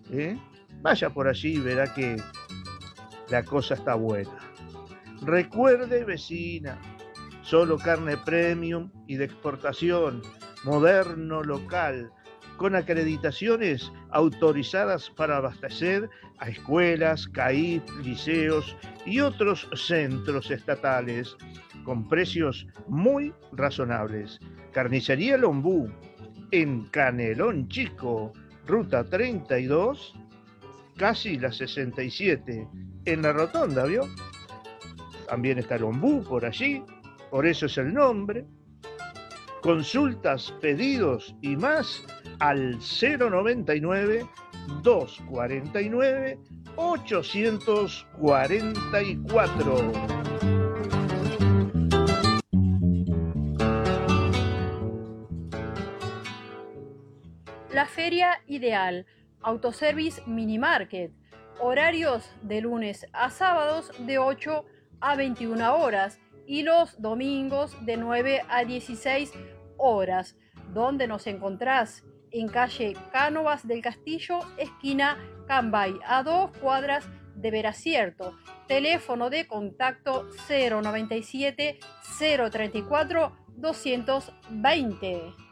¿eh? Vaya por allí y verá que la cosa está buena. Recuerde, vecina, solo carne premium y de exportación, moderno local, con acreditaciones autorizadas para abastecer a escuelas, CAIF, liceos y otros centros estatales, con precios muy razonables. Carnicería Lombú, en Canelón Chico, ruta 32, casi la 67, en la rotonda, ¿vio? También está el ombú por allí, por eso es el nombre. Consultas, pedidos y más al 099 249 844. La feria ideal, Autoservice Mini Market, horarios de lunes a sábados de 8 a 21 horas y los domingos de 9 a 16 horas, donde nos encontrás en calle Cánovas del Castillo, esquina Cambay, a 2 cuadras de Veracierto. Teléfono de contacto 097 034 220.